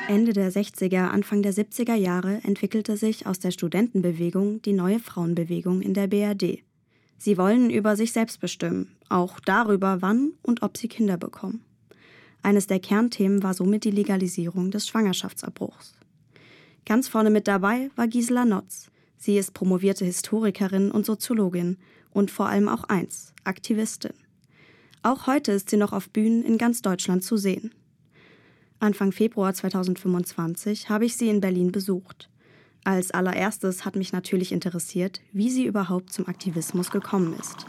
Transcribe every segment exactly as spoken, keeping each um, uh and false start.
Ende der sechziger, Anfang der siebziger Jahre entwickelte sich aus der Studentenbewegung die neue Frauenbewegung in der B R D. Sie wollen über sich selbst bestimmen, auch darüber, wann und ob sie Kinder bekommen. Eines der Kernthemen war somit die Legalisierung des Schwangerschaftsabbruchs. Ganz vorne mit dabei war Gisela Notz. Sie ist promovierte Historikerin und Soziologin und vor allem auch eins, Aktivistin. Auch heute ist sie noch auf Bühnen in ganz Deutschland zu sehen. Anfang Februar zweitausendfünfundzwanzig habe ich sie in Berlin besucht. Als allererstes hat mich natürlich interessiert, wie sie überhaupt zum Aktivismus gekommen ist.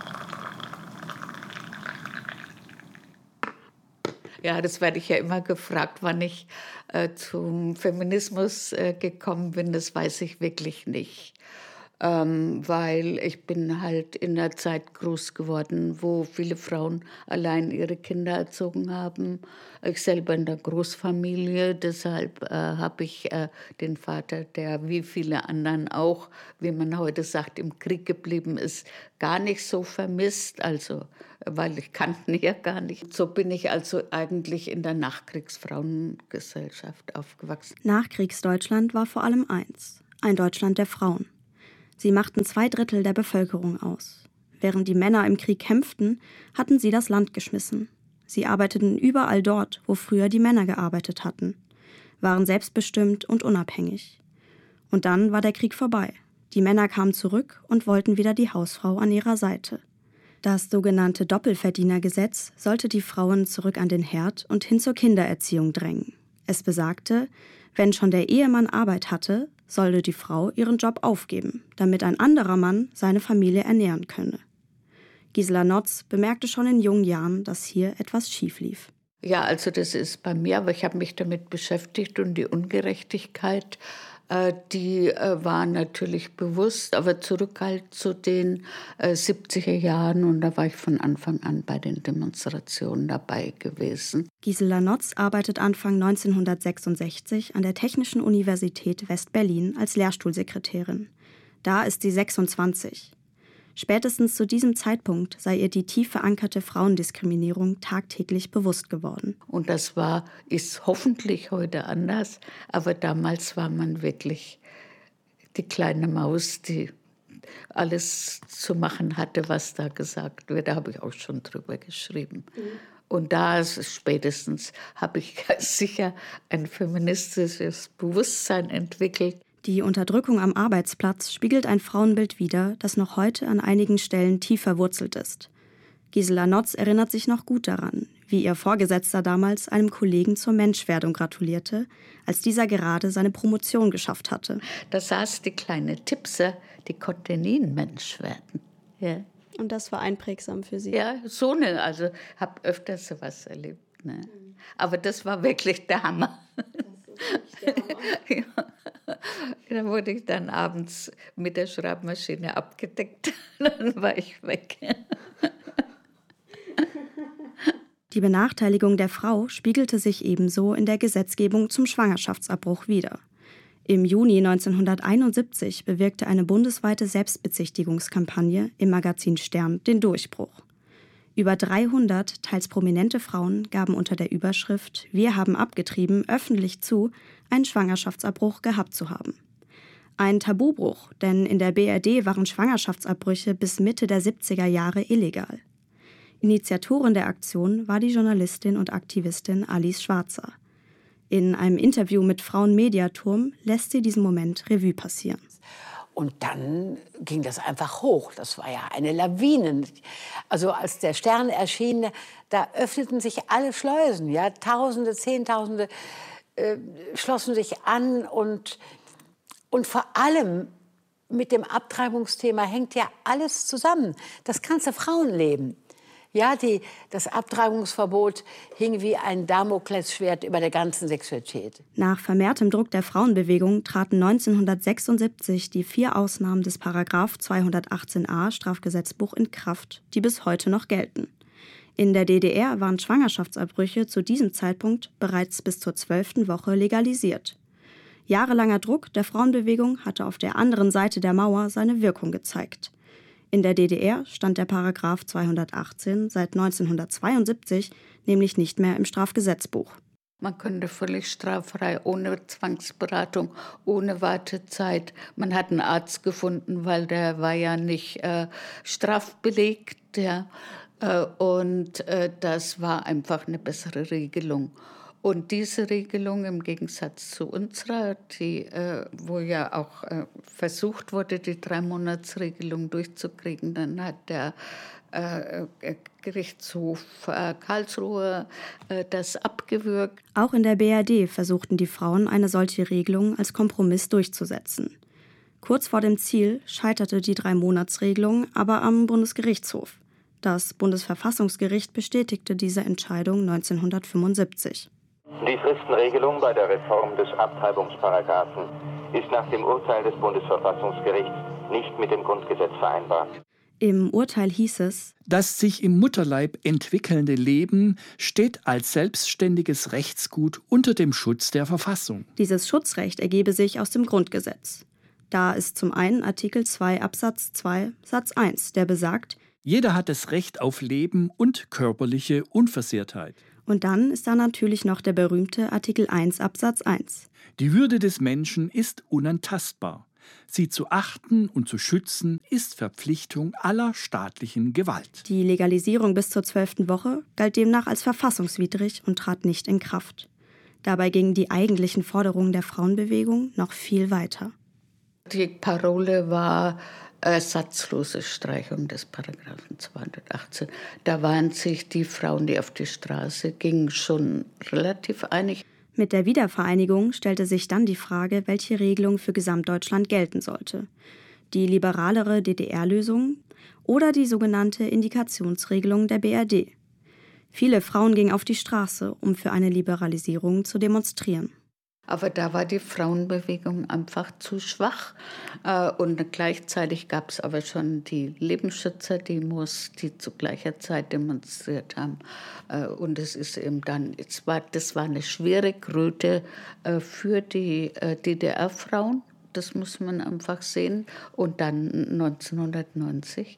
Ja, das werde ich ja immer gefragt, wann ich äh, zum Feminismus äh, gekommen bin. Das weiß ich wirklich nicht. Ähm, weil ich bin halt in einer Zeit groß geworden, wo viele Frauen allein ihre Kinder erzogen haben. Ich selber in der Großfamilie, deshalb äh, habe ich äh, den Vater, der wie viele anderen auch, wie man heute sagt, im Krieg geblieben ist, gar nicht so vermisst, also weil ich kannte ihn ja gar nicht. So bin ich also eigentlich in der Nachkriegsfrauengesellschaft aufgewachsen. Nachkriegsdeutschland war vor allem eins, ein Deutschland der Frauen. Sie machten zwei Drittel der Bevölkerung aus. Während die Männer im Krieg kämpften, hatten sie das Land geschmissen. Sie arbeiteten überall dort, wo früher die Männer gearbeitet hatten, waren selbstbestimmt und unabhängig. Und dann war der Krieg vorbei. Die Männer kamen zurück und wollten wieder die Hausfrau an ihrer Seite. Das sogenannte Doppelverdienergesetz sollte die Frauen zurück an den Herd und hin zur Kindererziehung drängen. Es besagte, wenn schon der Ehemann Arbeit hatte, sollte die Frau ihren Job aufgeben, damit ein anderer Mann seine Familie ernähren könne. Gisela Notz bemerkte schon in jungen Jahren, dass hier etwas schief lief. Ja, also das ist bei mir, aber ich habe mich damit beschäftigt und die Ungerechtigkeit, äh, die äh, war natürlich bewusst, aber zurück halt zu den äh, siebziger Jahren und da war ich von Anfang an bei den Demonstrationen dabei gewesen. Gisela Notz arbeitet Anfang neunzehnhundertsechsundsechzig an der Technischen Universität West-Berlin als Lehrstuhlsekretärin. Da ist sie sechsundzwanzig. Spätestens zu diesem Zeitpunkt sei ihr die tief verankerte Frauendiskriminierung tagtäglich bewusst geworden. Und das war, ist hoffentlich heute anders, aber damals war man wirklich die kleine Maus, die alles zu machen hatte, was da gesagt wird. Da habe ich auch schon drüber geschrieben. Mhm. Und da spätestens habe ich sicher ein feministisches Bewusstsein entwickelt. Die Unterdrückung am Arbeitsplatz spiegelt ein Frauenbild wider, das noch heute an einigen Stellen tief verwurzelt ist. Gisela Notz erinnert sich noch gut daran, wie ihr Vorgesetzter damals einem Kollegen zur Menschwerdung gratulierte, als dieser gerade seine Promotion geschafft hatte. Da saß die kleine Tipse, die konnte nie ein Mensch werden. Ja. Und das war einprägsam für Sie? Ja, so eine, also habe öfters sowas erlebt. Ne? Mhm. Aber das war wirklich der Hammer. Das ist der Hammer. Ja. Da wurde ich dann abends mit der Schreibmaschine abgedeckt. Dann war ich weg. Die Benachteiligung der Frau spiegelte sich ebenso in der Gesetzgebung zum Schwangerschaftsabbruch wider. Im Juni neunzehnhunderteinundsiebzig bewirkte eine bundesweite Selbstbezichtigungskampagne im Magazin Stern den Durchbruch. Über dreihundert teils prominente Frauen gaben unter der Überschrift »Wir haben abgetrieben« öffentlich zu, einen Schwangerschaftsabbruch gehabt zu haben. Ein Tabubruch, denn in der B R D waren Schwangerschaftsabbrüche bis Mitte der siebziger Jahre illegal. Initiatorin der Aktion war die Journalistin und Aktivistin Alice Schwarzer. In einem Interview mit Frauenmediaturm lässt sie diesen Moment Revue passieren. Und dann ging das einfach hoch. Das war ja eine Lawine. Also als der Stern erschien, da öffneten sich alle Schleusen. Ja? Tausende, Zehntausende äh, schlossen sich an. Und, und vor allem mit dem Abtreibungsthema hängt ja alles zusammen. Das ganze Frauenleben. Ja, die, das Abtreibungsverbot hing wie ein Damoklesschwert über der ganzen Sexualität. Nach vermehrtem Druck der Frauenbewegung traten neunzehnhundertsechsundsiebzig die vier Ausnahmen des Paragraph zweihundertachtzehn a Strafgesetzbuch in Kraft, die bis heute noch gelten. In der D D R waren Schwangerschaftsabbrüche zu diesem Zeitpunkt bereits bis zur zwölften Woche legalisiert. Jahrelanger Druck der Frauenbewegung hatte auf der anderen Seite der Mauer seine Wirkung gezeigt. In der D D R stand der Paragraph zweihundertachtzehn seit neunzehnhundertzweiundsiebzig nämlich nicht mehr im Strafgesetzbuch. Man konnte völlig straffrei, ohne Zwangsberatung, ohne Wartezeit. Man hat einen Arzt gefunden, weil der war ja nicht äh, strafbelegt. Ja. Äh, und äh, das war einfach eine bessere Regelung. Und diese Regelung im Gegensatz zu unserer, die, äh, wo ja auch äh, versucht wurde, die Drei-Monats-Regelung durchzukriegen, dann hat der äh, Gerichtshof äh, Karlsruhe äh, das abgewürgt. Auch in der B R D versuchten die Frauen, eine solche Regelung als Kompromiss durchzusetzen. Kurz vor dem Ziel scheiterte die Drei-Monats-Regelung aber am Bundesgerichtshof. Das Bundesverfassungsgericht bestätigte diese Entscheidung neunzehnhundertfünfundsiebzig. Die Fristenregelung bei der Reform des Abtreibungsparagraphen ist nach dem Urteil des Bundesverfassungsgerichts nicht mit dem Grundgesetz vereinbar. Im Urteil hieß es: Das sich im Mutterleib entwickelnde Leben steht als selbstständiges Rechtsgut unter dem Schutz der Verfassung. Dieses Schutzrecht ergebe sich aus dem Grundgesetz. Da ist zum einen Artikel zwei Absatz zwei Satz eins, der besagt: Jeder hat das Recht auf Leben und körperliche Unversehrtheit. Und dann ist da natürlich noch der berühmte Artikel eins Absatz eins. Die Würde des Menschen ist unantastbar. Sie zu achten und zu schützen ist Verpflichtung aller staatlichen Gewalt. Die Legalisierung bis zur zwölften Woche galt demnach als verfassungswidrig und trat nicht in Kraft. Dabei gingen die eigentlichen Forderungen der Frauenbewegung noch viel weiter. Die Parole war ersatzlose Streichung des Paragraphen zweihundertachtzehn. Da waren sich die Frauen, die auf die Straße gingen, schon relativ einig. Mit der Wiedervereinigung stellte sich dann die Frage, welche Regelung für Gesamtdeutschland gelten sollte. Die liberalere D D R-Lösung oder die sogenannte Indikationsregelung der B R D. Viele Frauen gingen auf die Straße, um für eine Liberalisierung zu demonstrieren. Aber da war die Frauenbewegung einfach zu schwach. Und gleichzeitig gab es aber schon die Lebensschützer-Demos, die zu gleicher Zeit demonstriert haben. Und es ist eben dann, es war, das war eine schwere Kröte für die D D R-Frauen. Das muss man einfach sehen. Und dann neunzehnhundertneunzig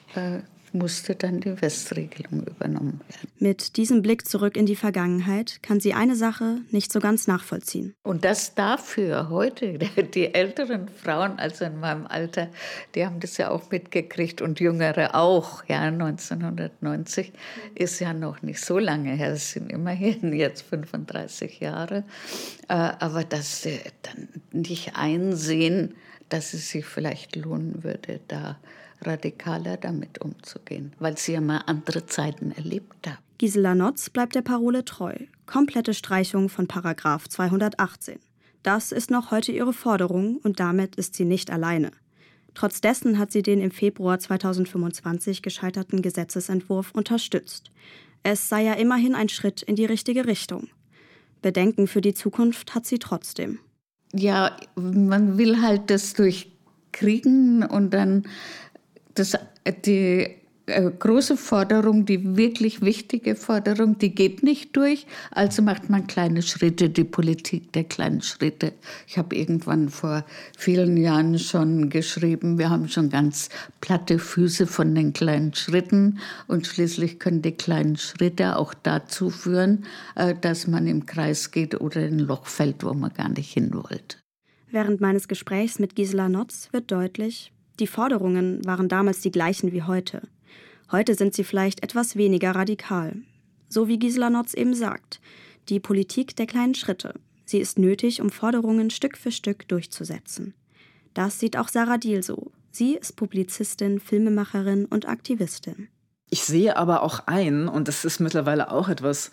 musste dann die Westregelung übernommen werden. Mit diesem Blick zurück in die Vergangenheit kann sie eine Sache nicht so ganz nachvollziehen. Und das dafür heute, die älteren Frauen, also in meinem Alter, die haben das ja auch mitgekriegt und Jüngere auch. Ja, neunzehnhundertneunzig ist ja noch nicht so lange her, es sind immerhin jetzt fünfunddreißig Jahre. Aber dass sie dann nicht einsehen, dass es sich vielleicht lohnen würde, da radikaler damit umzugehen, weil sie ja mal andere Zeiten erlebt haben. Gisela Notz bleibt der Parole treu. Komplette Streichung von Paragraph zweihundertachtzehn. Das ist noch heute ihre Forderung und damit ist sie nicht alleine. Trotz dessen hat sie den im Februar zweitausendfünfundzwanzig gescheiterten Gesetzesentwurf unterstützt. Es sei ja immerhin ein Schritt in die richtige Richtung. Bedenken für die Zukunft hat sie trotzdem. Ja, man will halt das durchkriegen und dann das, die äh, große Forderung, die wirklich wichtige Forderung, die geht nicht durch. Also macht man kleine Schritte, die Politik der kleinen Schritte. Ich habe irgendwann vor vielen Jahren schon geschrieben, wir haben schon ganz platte Füße von den kleinen Schritten. Und schließlich können die kleinen Schritte auch dazu führen, äh, dass man im Kreis geht oder in ein Loch fällt, wo man gar nicht hin wollte. Während meines Gesprächs mit Gisela Notz wird deutlich, die Forderungen waren damals die gleichen wie heute. Heute sind sie vielleicht etwas weniger radikal. So wie Gisela Notz eben sagt, die Politik der kleinen Schritte. Sie ist nötig, um Forderungen Stück für Stück durchzusetzen. Das sieht auch Sarah Diehl so. Sie ist Publizistin, Filmemacherin und Aktivistin. Ich sehe aber auch ein, und das ist mittlerweile auch etwas,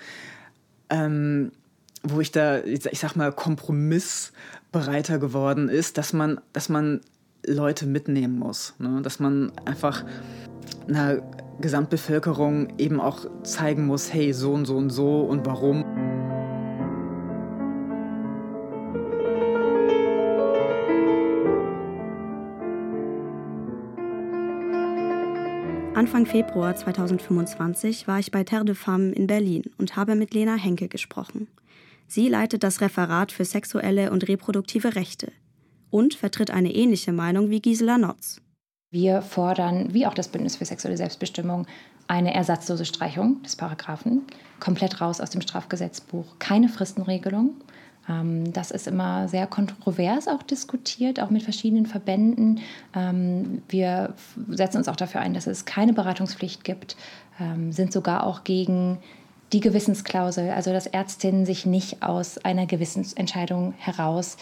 ähm, wo ich da, ich sag mal, kompromissbereiter geworden ist, dass man, dass man Leute mitnehmen muss. Ne? Dass man einfach einer Gesamtbevölkerung eben auch zeigen muss, hey, so und so und so und warum. Anfang Februar zweitausendfünfundzwanzig war ich bei Terre de Femme in Berlin und habe mit Lena Henke gesprochen. Sie leitet das Referat für sexuelle und reproduktive Rechte und vertritt eine ähnliche Meinung wie Gisela Notz. Wir fordern, wie auch das Bündnis für sexuelle Selbstbestimmung, eine ersatzlose Streichung des Paragraphen, komplett raus aus dem Strafgesetzbuch, keine Fristenregelung. Ähm, das ist immer sehr kontrovers auch diskutiert, auch mit verschiedenen Verbänden. Ähm, wir setzen uns auch dafür ein, dass es keine Beratungspflicht gibt, ähm, sind sogar auch gegen die Gewissensklausel, also dass Ärztinnen sich nicht aus einer Gewissensentscheidung heraus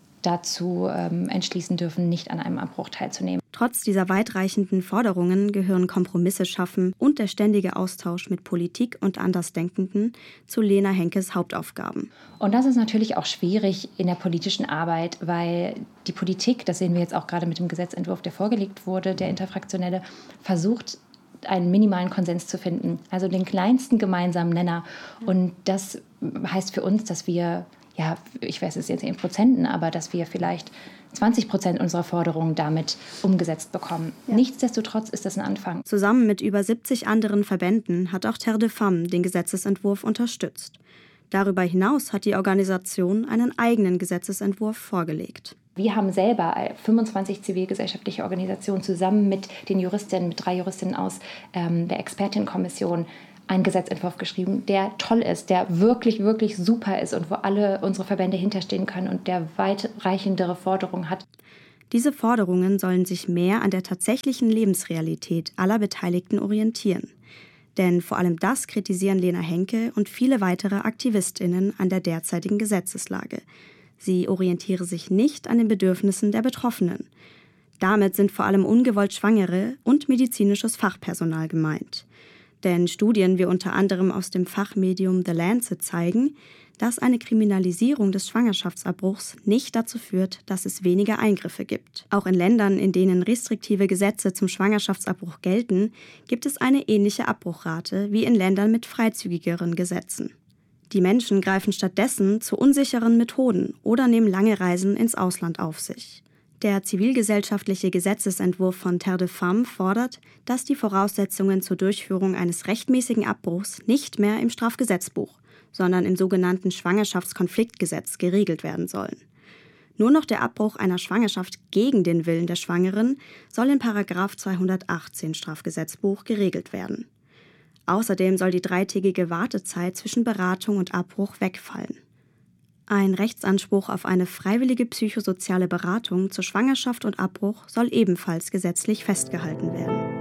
dazu ähm, entschließen dürfen, nicht an einem Abbruch teilzunehmen. Trotz dieser weitreichenden Forderungen gehören Kompromisse schaffen und der ständige Austausch mit Politik und Andersdenkenden zu Lena Henkes Hauptaufgaben. Und das ist natürlich auch schwierig in der politischen Arbeit, weil die Politik, das sehen wir jetzt auch gerade mit dem Gesetzentwurf, der vorgelegt wurde, der interfraktionelle, versucht, einen minimalen Konsens zu finden, also den kleinsten gemeinsamen Nenner. Und das heißt für uns, dass wir, ja, ich weiß es jetzt in Prozenten, aber dass wir vielleicht zwanzig Prozent unserer Forderungen damit umgesetzt bekommen. Ja. Nichtsdestotrotz ist das ein Anfang. Zusammen mit über siebzig anderen Verbänden hat auch Terre de Femmes den Gesetzesentwurf unterstützt. Darüber hinaus hat die Organisation einen eigenen Gesetzesentwurf vorgelegt. Wir haben selber fünfundzwanzig zivilgesellschaftliche Organisationen zusammen mit den Juristinnen, mit drei Juristinnen aus ähm, der Expertinnenkommission einen Gesetzentwurf geschrieben, der toll ist, der wirklich, wirklich super ist und wo alle unsere Verbände hinterstehen können und der weitreichendere Forderungen hat. Diese Forderungen sollen sich mehr an der tatsächlichen Lebensrealität aller Beteiligten orientieren. Denn vor allem das kritisieren Lena Henke und viele weitere AktivistInnen an der derzeitigen Gesetzeslage. Sie orientiere sich nicht an den Bedürfnissen der Betroffenen. Damit sind vor allem ungewollt Schwangere und medizinisches Fachpersonal gemeint. Denn Studien wie unter anderem aus dem Fachmedium The Lancet zeigen, dass eine Kriminalisierung des Schwangerschaftsabbruchs nicht dazu führt, dass es weniger Eingriffe gibt. Auch in Ländern, in denen restriktive Gesetze zum Schwangerschaftsabbruch gelten, gibt es eine ähnliche Abbruchrate wie in Ländern mit freizügigeren Gesetzen. Die Menschen greifen stattdessen zu unsicheren Methoden oder nehmen lange Reisen ins Ausland auf sich. Der zivilgesellschaftliche Gesetzesentwurf von Terre de Femmes fordert, dass die Voraussetzungen zur Durchführung eines rechtmäßigen Abbruchs nicht mehr im Strafgesetzbuch, sondern im sogenannten Schwangerschaftskonfliktgesetz geregelt werden sollen. Nur noch der Abbruch einer Schwangerschaft gegen den Willen der Schwangeren soll in Paragraph zweihundertachtzehn Strafgesetzbuch geregelt werden. Außerdem soll die dreitägige Wartezeit zwischen Beratung und Abbruch wegfallen. Ein Rechtsanspruch auf eine freiwillige psychosoziale Beratung zur Schwangerschaft und Abbruch soll ebenfalls gesetzlich festgehalten werden.